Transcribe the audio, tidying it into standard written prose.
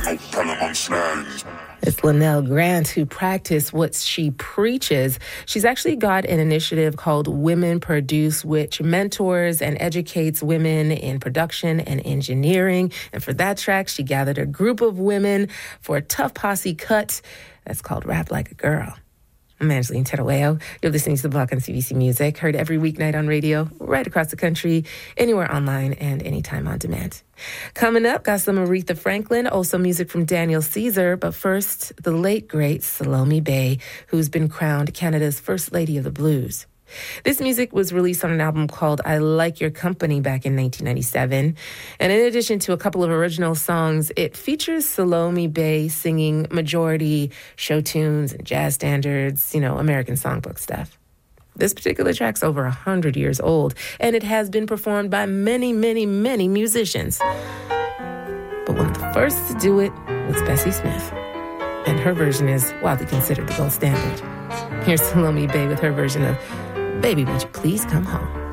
It's Linnell Grant who practiced what she preaches. She's actually got an initiative called Women Produce, which mentors and educates women in production and engineering. And for that track, she gathered a group of women for a tough posse cut that's called Rap Like a Girl. I'm Angeline Terueo. You're listening to The Block on CBC Music, heard every weeknight on radio, right across the country, anywhere online and anytime on demand. Coming up, got some Aretha Franklin, also music from Daniel Caesar, but first, the late, great Salome Bay, who's been crowned Canada's First Lady of the Blues. This music was released on an album called I Like Your Company back in 1997. And in addition to a couple of original songs, it features Salome Bay singing majority show tunes and jazz standards, American songbook stuff. This particular track's over 100 years old, and it has been performed by many, many, many musicians. But one of the first to do it was Bessie Smith. And her version is widely considered the gold standard. Here's Salome Bay with her version of Baby, Would You Please Come Home?